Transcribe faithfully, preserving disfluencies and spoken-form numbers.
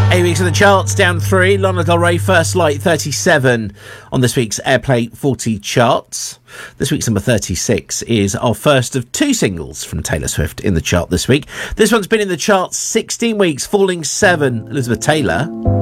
Eight weeks in the charts, down three. Lana Del Rey, First Light, thirty-seven on this week's Airplay forty charts. This week's number thirty-six is our first of two singles from Taylor Swift in the chart this week. This one's been in the charts sixteen weeks, falling seven. Elizabeth Taylor.